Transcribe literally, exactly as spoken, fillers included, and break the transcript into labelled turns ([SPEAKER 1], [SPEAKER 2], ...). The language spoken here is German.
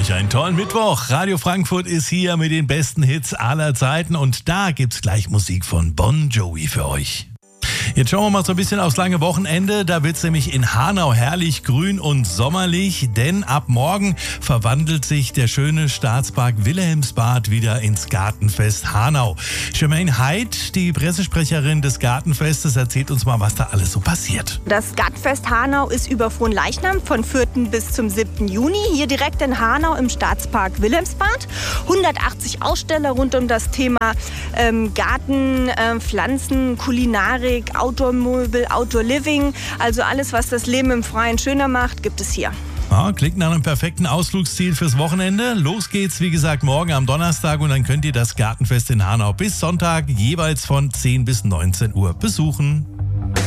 [SPEAKER 1] euch einen tollen Mittwoch. Radio Frankfurt ist hier mit den besten Hits aller Zeiten und da gibt's gleich Musik von Bon Jovi für euch. Jetzt schauen wir mal so ein bisschen aufs lange Wochenende. Da wird es nämlich in Hanau herrlich grün und sommerlich, denn ab morgen verwandelt sich der schöne Staatspark Wilhelmsbad wieder ins Gartenfest Hanau. Jermaine Heid, die Pressesprecherin des Gartenfestes, erzählt uns mal, was da alles so passiert.
[SPEAKER 2] Das Gartenfest Hanau ist über Fronleichnam von vierten bis zum siebten Juni hier direkt in Hanau im Staatspark Wilhelmsbad. hundertachtzig Aussteller rund um das Thema ähm, Garten, äh, Pflanzen, Kulinarik, Outdoor-Möbel, Outdoor-Living, also alles, was das Leben im Freien schöner macht, gibt es hier.
[SPEAKER 1] Ja, klingt nach einem perfekten Ausflugsziel fürs Wochenende. Los geht's, wie gesagt, morgen am Donnerstag und dann könnt ihr das Gartenfest in Hanau bis Sonntag jeweils von zehn bis neunzehn Uhr besuchen.